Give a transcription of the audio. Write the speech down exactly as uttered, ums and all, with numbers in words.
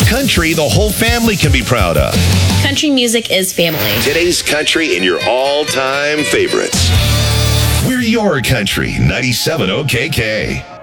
Country the whole family can be proud of. Country music is family. Today's country and your all-time favorites. We're your country, ninety-seven O K K.